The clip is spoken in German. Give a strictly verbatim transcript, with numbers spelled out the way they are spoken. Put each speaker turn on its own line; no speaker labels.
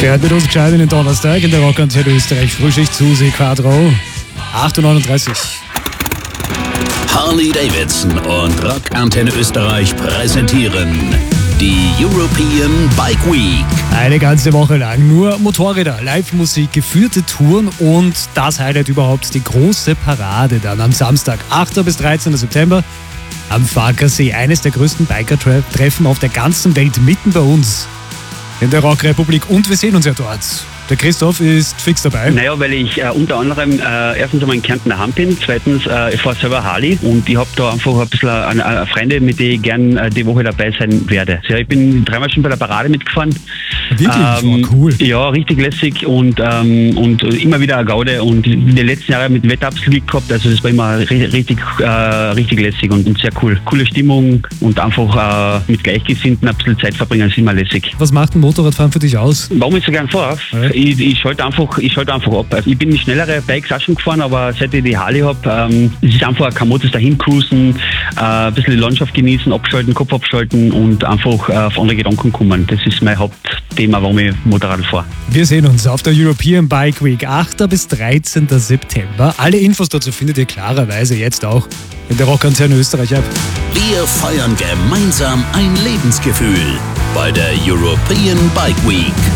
Fährt mit uns gescheit in den Donnerstag in der Rockantenne Österreich. Frühschicht Susi Quadro. acht Uhr neununddreißig.
Harley Davidson und Rockantenne Österreich präsentieren die European Bike Week.
Eine ganze Woche lang nur Motorräder, Live-Musik, geführte Touren und das Highlight überhaupt, die große Parade dann am Samstag, achter bis dreizehnter September am Farkasee. Eines der größten Biker-Treffen auf der ganzen Welt, mitten bei uns in der Rockrepublik, und wir sehen uns ja dort. Der Christoph ist fix dabei.
Naja, weil ich äh, unter anderem äh, erstens einmal in Kärnten daheim bin, zweitens äh, ich fahre selber Harley und ich habe da einfach ein bisschen eine, eine Freunde, mit denen ich gern äh, die Woche dabei sein werde. Ja, ich bin dreimal schon bei der Parade mitgefahren.
Wirklich?
Ähm,
oh, cool.
Ja, richtig lässig und, ähm, und immer wieder eine Gaude und in den letzten Jahren mit Wettabschluss gehabt, also das war immer richtig, äh, richtig lässig und, und sehr cool. Coole Stimmung und einfach äh, mit Gleichgesinnten ein bisschen Zeit verbringen, ist immer lässig.
Was macht ein Motorradfahren für dich aus?
Warum ich so gern fahre?
Ja.
Ich, ich schalte einfach, ich schalte einfach ab. Also ich bin schnellere Bikes auch schon gefahren, aber seit ich die Harley habe, ähm, es ist einfach kein Motor, dahin cruisen, äh, ein bisschen die Landschaft genießen, abschalten, Kopf abschalten und einfach äh, auf andere Gedanken kommen. Das ist mein Hauptthema, warum ich Motorrad fahre.
Wir sehen uns auf der European Bike Week, achter bis dreizehnter September. Alle Infos dazu findet ihr klarerweise jetzt auch in der Rockantenne Österreich App.
Wir feiern gemeinsam ein Lebensgefühl bei der European Bike Week.